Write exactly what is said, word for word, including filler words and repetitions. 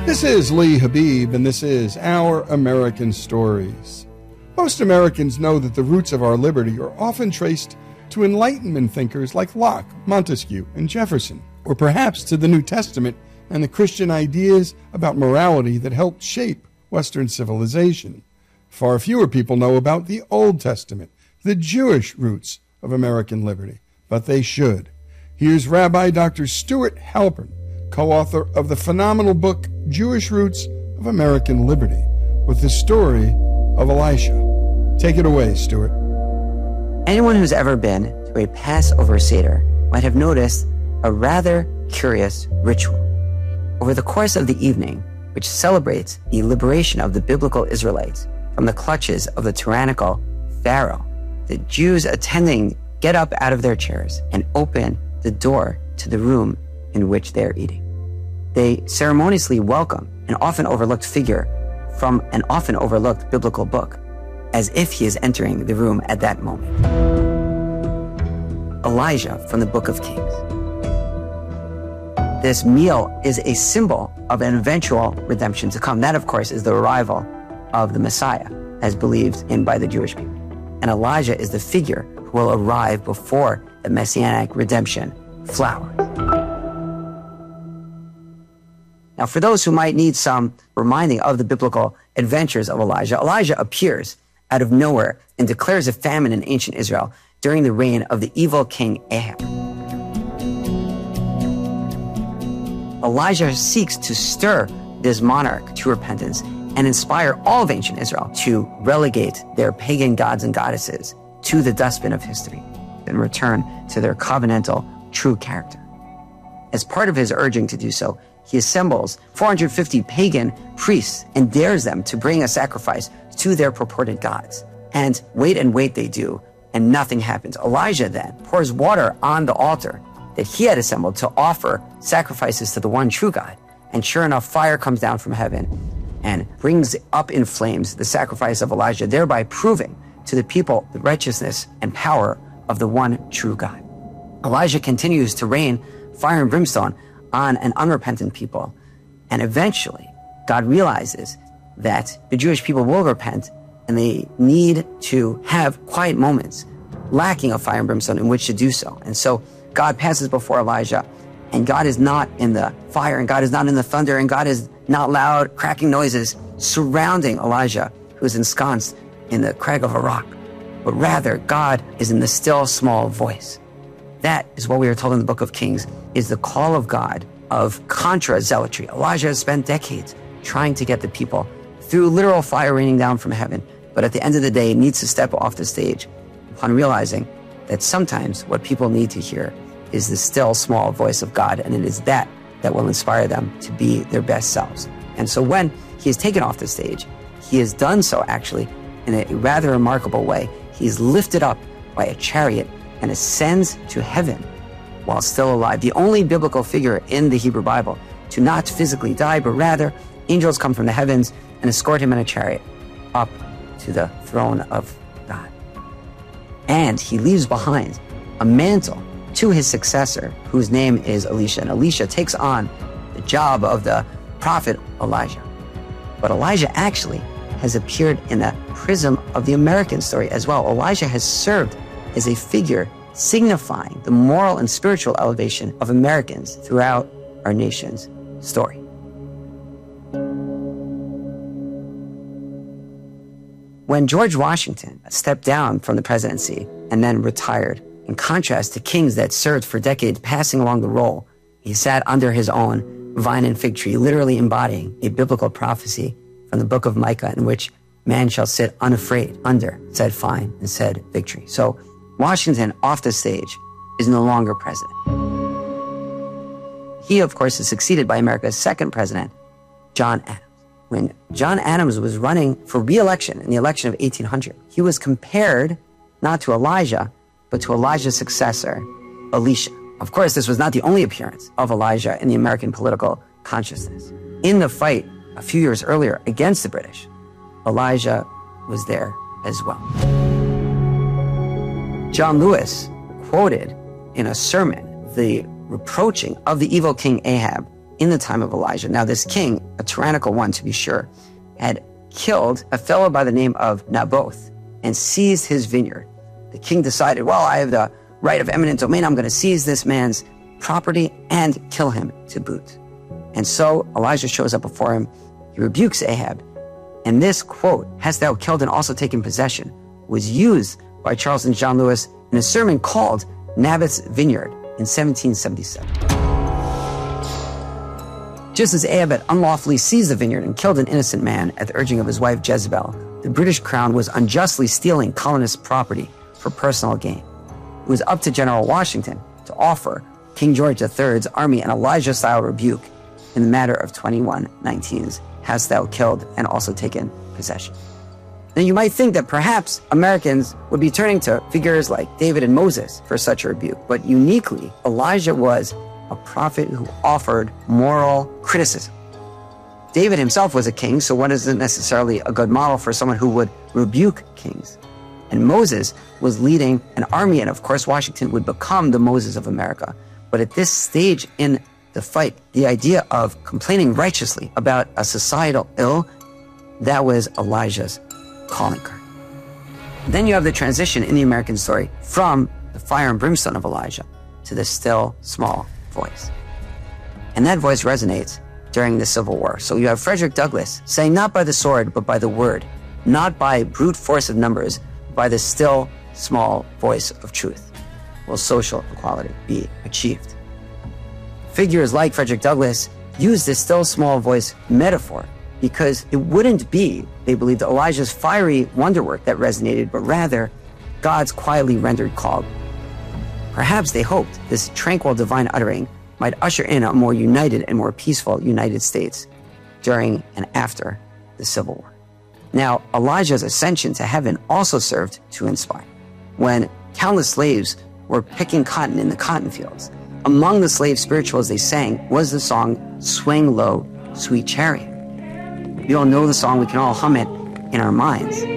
This is Lee Habib, and this is Our American Stories. Most Americans know that the roots of our liberty are often traced to Enlightenment thinkers like Locke, Montesquieu, and Jefferson, or perhaps to the New Testament and the Christian ideas about morality that helped shape Western civilization. Far fewer people know about the Old Testament, the Jewish roots of American liberty, but they should. Here's Rabbi Doctor Stuart Halpern, co-author of the phenomenal book Jewish Roots of American Liberty, with the story of Elisha. Take it away, Stuart. Anyone who's ever been to a Passover Seder might have noticed a rather curious ritual. Over the course of the evening, which celebrates the liberation of the biblical Israelites from the clutches of the tyrannical Pharaoh, the Jews attending get up out of their chairs and open the door to the room in which they are eating. They ceremoniously welcome an often overlooked figure from an often overlooked biblical book, as if he is entering the room at that moment. Elijah from the Book of Kings. This meal is a symbol of an eventual redemption to come. That, of course, is the arrival of the Messiah, as believed in by the Jewish people. And Elijah is the figure who will arrive before the messianic redemption flowers. Now, for those who might need some reminding of the biblical adventures of Elijah, Elijah appears out of nowhere and declares a famine in ancient Israel during the reign of the evil king Ahab. Elijah seeks to stir this monarch to repentance and inspire all of ancient Israel to relegate their pagan gods and goddesses to the dustbin of history and return to their covenantal true character. As part of his urging to do so, he assembles four hundred fifty pagan priests and dares them to bring a sacrifice to their purported gods. And wait and wait they do, and nothing happens. Elijah then pours water on the altar that he had assembled to offer sacrifices to the one true God. And sure enough, fire comes down from heaven and brings up in flames the sacrifice of Elijah, thereby proving to the people the righteousness and power of the one true God. Elijah continues to rain fire and brimstone on an unrepentant people. And eventually, God realizes that the Jewish people will repent and they need to have quiet moments, lacking of fire and brimstone in which to do so. And so God passes before Elijah, and God is not in the fire, and God is not in the thunder, and God is not loud, cracking noises surrounding Elijah, who is ensconced in the crag of a rock. But rather, God is in the still, small voice. That is what we are told in the Book of Kings is the call of God of contra-zealotry. Elijah has spent decades trying to get the people through literal fire raining down from heaven, but at the end of the day needs to step off the stage upon realizing that sometimes what people need to hear is the still, small voice of God, and it is that that will inspire them to be their best selves. And so when he is taken off the stage, he has done so actually in a rather remarkable way. He is lifted up by a chariot and ascends to heaven while still alive. The only biblical figure in the Hebrew Bible to not physically die, but rather angels come from the heavens and escort him in a chariot up to the throne of God. And he leaves behind a mantle to his successor, whose name is Elisha. And Elisha takes on the job of the prophet Elijah. But Elijah actually has appeared in a prism of the American story as well. Elijah has served as a figure signifying the moral and spiritual elevation of Americans throughout our nation's story. When George Washington stepped down from the presidency and then retired, in contrast to kings that served for decades passing along the roll, he sat under his own vine and fig tree, literally embodying a biblical prophecy from the book of Micah in which man shall sit unafraid under said vine and said fig tree. So Washington, off the stage, is no longer president. He, of course, is succeeded by America's second president, John Adams. When John Adams was running for re-election in the election of eighteen hundred, he was compared not to Elijah, but to Elijah's successor, Elisha. Of course, this was not the only appearance of Elijah in the American political consciousness. In the fight a few years earlier against the British, Elijah was there as well. John Lewis quoted in a sermon the reproaching of the evil king Ahab in the time of Elijah. Now, this king, a tyrannical one to be sure, had killed a fellow by the name of Naboth and seized his vineyard. The king decided, well, I have the right of eminent domain. I'm going to seize this man's property and kill him to boot. And so Elijah shows up before him. He rebukes Ahab. And this quote, "Hast thou killed and also taken possession," was used by Charles and John Lewis in a sermon called Naboth's Vineyard in seventeen seventy-seven. Just as Ahab had unlawfully seized the vineyard and killed an innocent man at the urging of his wife Jezebel, the British crown was unjustly stealing colonist property for personal gain. It was up to General Washington to offer King George the Third's army an Elijah-style rebuke in the matter of twenty-one nineteen's "Hast thou killed and also taken possession." Now you might think that perhaps Americans would be turning to figures like David and Moses for such a rebuke, but uniquely, Elijah was a prophet who offered moral criticism. David himself was a king, so one isn't necessarily a good model for someone who would rebuke kings. And Moses was leading an army, and of course Washington would become the Moses of America. But at this stage in the fight, the idea of complaining righteously about a societal ill, that was Elijah's calling card. Then you have the transition in the American story from the fire and brimstone of Elijah to the still, small voice. And that voice resonates during the Civil War. So you have Frederick Douglass saying, not by the sword, but by the word, not by brute force of numbers, by the still, small voice of truth, will social equality be achieved. Figures like Frederick Douglass use this still, small voice metaphor because it wouldn't be, they believed, Elijah's fiery wonderwork that resonated, but rather God's quietly rendered call. Perhaps they hoped this tranquil divine uttering might usher in a more united and more peaceful United States during and after the Civil War. Now, Elijah's ascension to heaven also served to inspire. When countless slaves were picking cotton in the cotton fields, among the slave spirituals they sang was the song, "Swing Low, Sweet Chariot." We all know the song, we can all hum it in our minds.